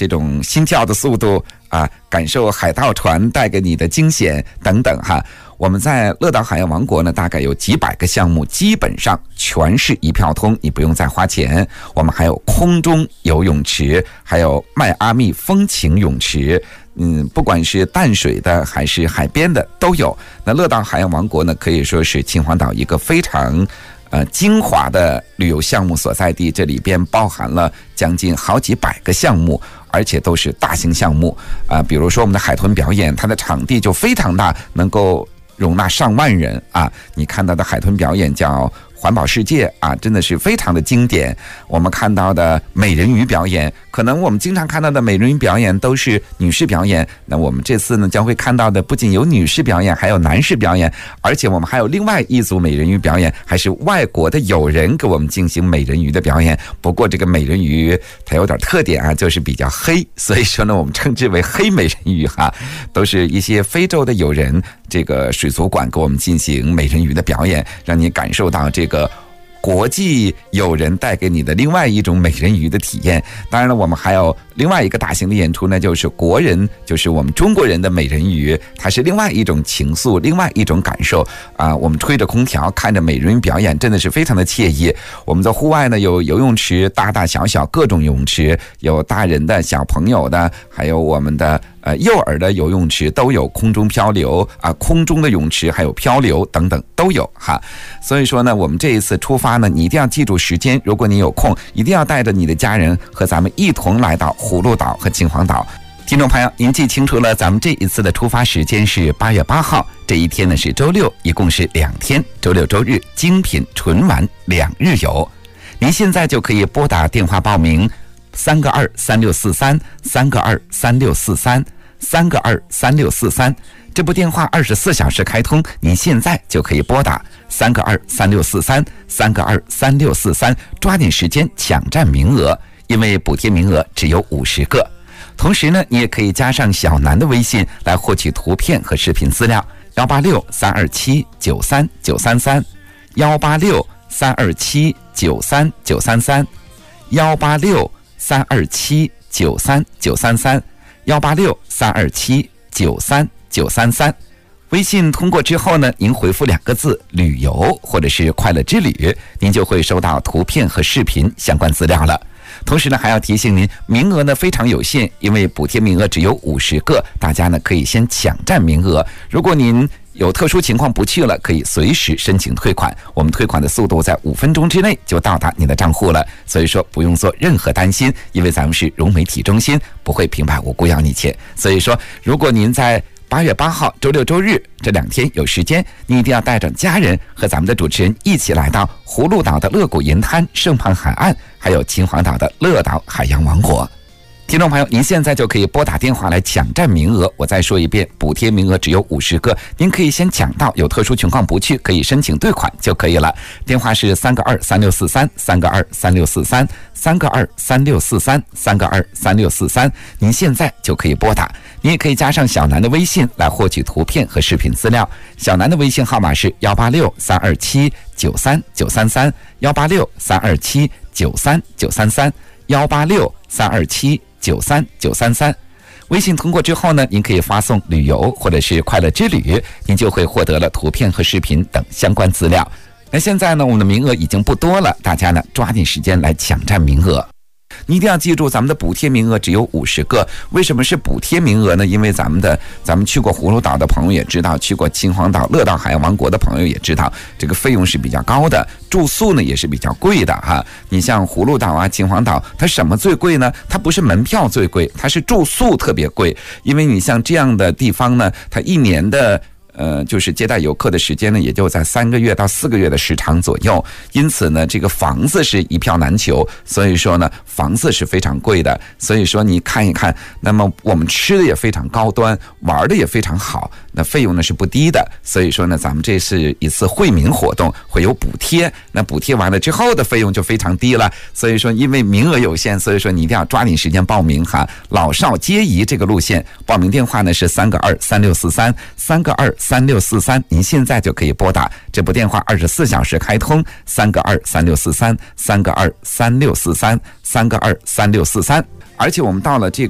这种心跳的速度啊，感受海盗船带给你的惊险等等哈。我们在乐岛海洋王国呢，大概有几百个项目，基本上全是一票通，你不用再花钱。我们还有空中游泳池，还有迈阿密风情泳池，不管是淡水的还是海边的都有。那乐岛海洋王国呢，可以说是秦皇岛一个非常精华的旅游项目所在地，这里边包含了将近好几百个项目，而且都是大型项目比如说我们的海豚表演，它的场地就非常大，能够容纳上万人啊！你看到的海豚表演叫环保世界啊，真的是非常的经典。我们看到的美人鱼表演，可能我们经常看到的美人鱼表演都是女士表演，那我们这次呢将会看到的不仅有女士表演，还有男士表演，而且我们还有另外一组美人鱼表演，还是外国的友人给我们进行美人鱼的表演。不过这个美人鱼它有点特点啊，就是比较黑，所以说呢我们称之为黑美人鱼哈，都是一些非洲的友人这个水族馆给我们进行美人鱼的表演，让你感受到这个国际友人带给你的另外一种美人鱼的体验。当然了，我们还有另外一个大型的演出呢，就是国人，就是我们中国人的美人鱼，它是另外一种情愫，另外一种感受啊。我们吹着空调看着美人鱼表演，真的是非常的惬意。我们在户外呢有游泳池，大大小小各种泳池，有大人的、小朋友的，还有我们的幼儿的游泳池都有，空中漂流啊，空中的泳池还有漂流等等都有哈。所以说呢，我们这一次出发呢，你一定要记住时间，如果你有空，一定要带着你的家人和咱们一同来到葫芦岛和秦皇岛。听众朋友，您记清楚了，咱们这一次的出发时间是8月8号，这一天呢是周六，一共是2天，周六周日精品纯玩2日游。您现在就可以拨打电话报名3个23643，3个23643，3个23643，这部电话24小时开通，您现在就可以拨打3个23643，3个23643，抓紧时间抢占名额，因为补贴名额只有50个。同时呢，你也可以加上小南的微信来获取图片和视频资料，186-327-93-93186-327-93-933，186-327-93-933。微信通过之后呢，您回复2个字旅游或者是快乐之旅，您就会收到图片和视频相关资料了。同时呢，还要提醒您，名额呢非常有限，因为补贴名额只有50个，大家呢可以先抢占名额。如果您有特殊情况不去了，可以随时申请退款，我们退款的速度在5分钟之内就到达你的账户了，所以说不用做任何担心，因为咱们是融媒体中心，不会平白无故要你钱。所以说，如果您在8月8号周六周日这2天有时间，你一定要带着家人和咱们的主持人一起来到葫芦岛的乐谷银滩、圣胖海岸，还有秦皇岛的乐岛海洋王国。听众朋友，您现在就可以拨打电话来抢占名额。我再说一遍，补贴名额只有50个，您可以先抢到，有特殊情况不去可以申请退款就可以了。电话是3个23643，3个23643，3个23643，3个23643，您现在就可以拨打。您也可以加上小南的微信来获取图片和视频资料。小南的微信号码是186-327-93-933，186-327-93-933，186-327-93-933。微信通过之后呢，您可以发送旅游或者是快乐之旅，您就会获得了图片和视频等相关资料。那现在呢，我们的名额已经不多了，大家呢抓紧时间来抢占名额。你一定要记住，咱们的补贴名额只有50个。为什么是补贴名额呢？因为咱们去过葫芦岛的朋友也知道，去过秦皇岛、乐岛海洋王国的朋友也知道，这个费用是比较高的，住宿呢也是比较贵的哈。你像葫芦岛啊、秦皇岛，它什么最贵呢？它不是门票最贵，它是住宿特别贵。因为你像这样的地方呢，它一年的就是接待游客的时间呢，也就在3个月到4个月的时长左右，因此呢，这个房子是一票难求，所以说呢，房子是非常贵的。所以说你看一看，那么我们吃的也非常高端，玩的也非常好，那费用呢是不低的。所以说呢，咱们这是一次惠民活动，会有补贴，那补贴完了之后的费用就非常低了。所以说，因为名额有限，所以说你一定要抓紧时间报名哈。老少皆宜这个路线，报名电话呢是3个23643，3个23643，您现在就可以拨打，这部电话24小时开通，3个23643，3个23643，3个23643。而且我们到了这